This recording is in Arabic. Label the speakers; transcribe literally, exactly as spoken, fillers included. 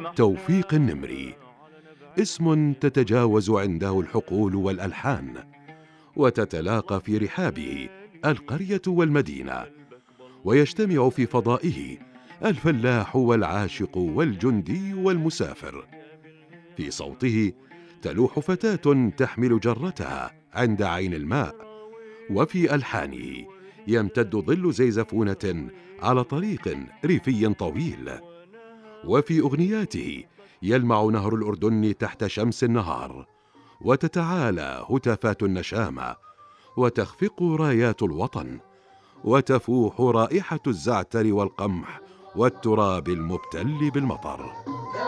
Speaker 1: توفيق النمري اسم تتجاوز عنده الحقول والألحان، وتتلاقى في رحابه القرية والمدينة، ويجتمع في فضائه الفلاح والعاشق والجندي والمسافر. في صوته تلوح فتاة تحمل جرتها عند عين الماء، وفي ألحانه يمتد ظل زيزفونة على طريق ريفي طويل، وفي أغنياته يلمع نهر الأردن تحت شمس النهار، وتتعالى هتافات النشامة، وتخفق رايات الوطن، وتفوح رائحة الزعتر والقمح والتراب المبتل بالمطر.